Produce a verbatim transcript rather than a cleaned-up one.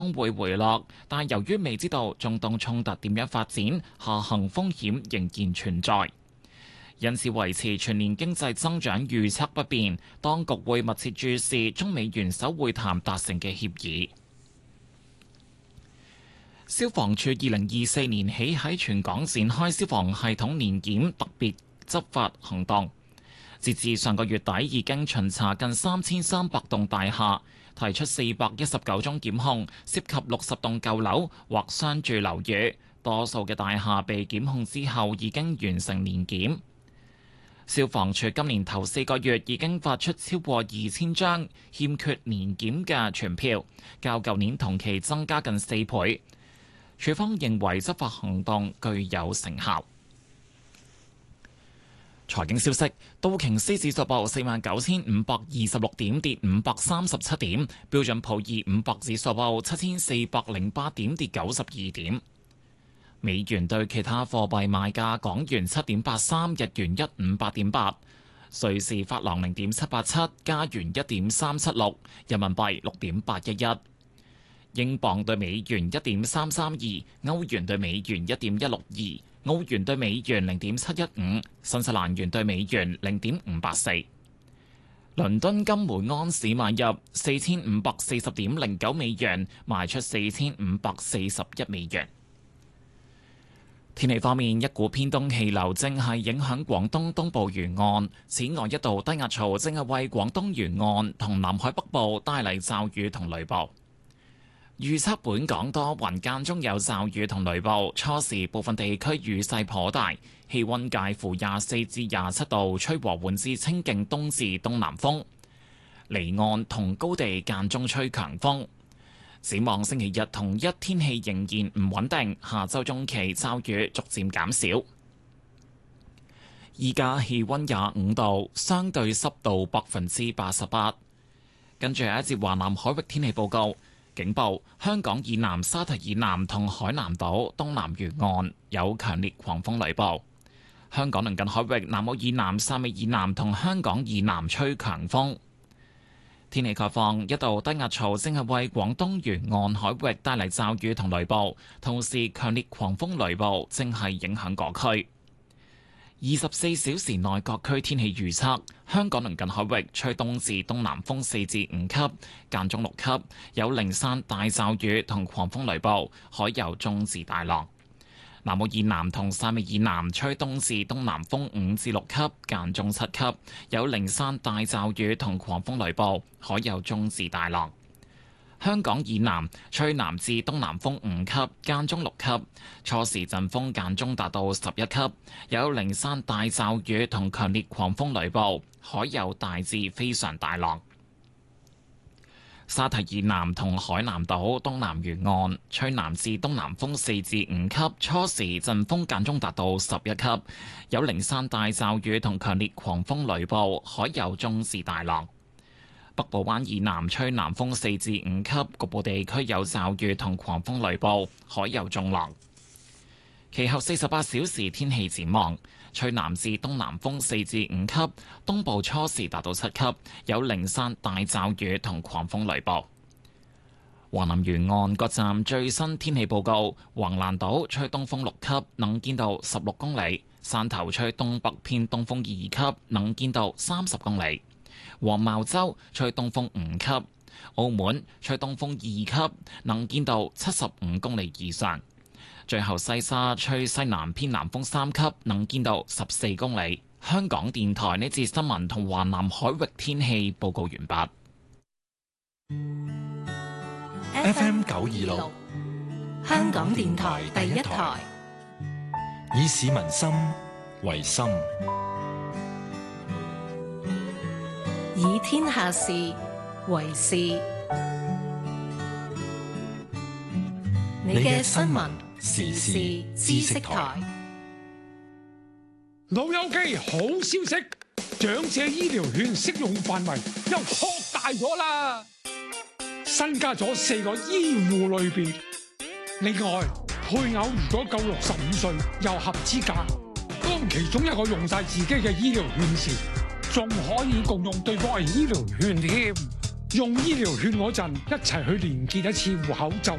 會回落，但由於未知道中東衝突點樣發展，下行風險仍然存在，因此維持全年經濟增長預測不變。當局會密切注視中美元首會談達成嘅協議。消防處二零二四年起喺全港展開消防系統年檢特別執法行動，截至上個月底已經巡查近三千三百棟大廈，提出四百一十九宗檢控，涉及六十棟舊樓或商住樓宇，多數嘅大廈被檢控之後已經完成年檢。消防處今年頭四個月已經發出超過二千張欠缺年檢嘅傳票，較舊年同期增加近四倍。處方認為執法行動具有成效。財經消息，道瓊斯指數報四萬九千五百二十六點，跌五百三十七點；標準普爾五百指數報七千四百零八點，跌九十二點。美元對其他貨幣賣價：港元七點八三，日元一五八點八，瑞士法郎零點七八七，加元一點三七六，人民幣六點八一一。英鎊對美元一點三三二，歐元對美元一點一六二，澳元對美元零點七一五，新西蘭元對美元零點五八四。倫敦金每安士買入四千五百四十點零九美元，賣出四千五百四十一美元。天氣方面，一股偏東氣流正係影響廣東東部沿岸，此外一道低壓槽正係為廣東沿岸同南海北部帶嚟驟雨同雷暴。預測本港多雲，間中有驟雨同雷暴，初時部分地區雨勢頗大，氣溫介乎廿四至廿七度，吹和緩至清勁東至東南風，離岸同高地間中吹強風。展望星期日同一天氣仍然唔穩定，下周中期驟雨逐漸減少。依家氣溫廿五度，相對濕度百分之八十八。跟住係一節華南海域天氣報告。警報：香港以南、沙堤以南同海南島東南沿岸有強烈狂風雷暴。香港鄰近海域南澳以南、汕尾以南同香港以南吹強風。天氣概況：一道低壓槽正係為廣東沿岸海域帶嚟驟雨同雷暴，同時強烈狂風雷暴正係影響各區。二十四小時內各區天氣預測：香港鄰近海域吹東至東南風四至五級，間中六級，有零散大驟雨同狂風雷暴，海有中至大浪。南澳以南同汕尾以南吹東至東南風五至六級，間中七級，有零散大驟雨同狂風雷暴，海有中至大浪。香港以南吹南至東南風五級，間中六級，初時陣風間中達到十一級，有零散大驟雨同強烈狂風雷暴，海有大至非常大浪。沙堤以南同海南島東南沿岸吹南至東南風四至五級，初時陣風間中達到十一級，有零散大驟雨同強烈狂風雷暴，海有中至大浪。北部灣以南吹南風四至五級，局部地區有驟雨同狂風雷暴，海有中浪。其後四十八小時天氣展望：吹南至東南風四至五級，東部初時達到七級，有零散大驟雨同狂風雷暴。華南沿岸各站最新天氣報告：橫瀾島吹東風六級，能見度十六公里；汕頭吹東北偏東風二級，能見度三十公里。黃茅洲吹東風五級，澳門吹東風二級，能見度七十五公里以上。最後西沙吹西南偏南風三級，能見度十四公里。香港電台呢節新聞同華南海域天氣報告完畢。 F M 九二六，香港電台第一台，以市民心為心。 以天下事為事。你嘅新聞時事知識台。 老友記，好消息，長者醫療券適用範圍又擴大咗啦，新加咗四個醫護類別。另外，配偶如果夠六十五歲又合資格，當其中一個用晒自己嘅醫療券時，仲可以共用對方嘅醫療券添。 用醫療券嗰陣一齊去連結一次戶口就